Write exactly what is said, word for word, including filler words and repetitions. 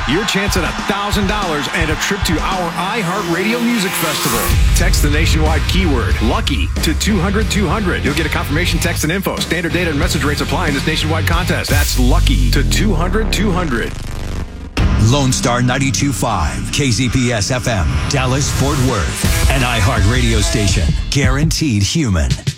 your chance at one thousand dollars and a trip to our iHeartRadio Music Festival. Text the nationwide keyword LUCKY to two hundred two hundred. You'll get a confirmation text and info. Standard data and message rates apply in this nationwide contest. That's LUCKY to two hundred two hundred. Lone Star ninety-two point five, K Z P S F M, Dallas, Fort Worth, an iHeart radio station. Guaranteed human.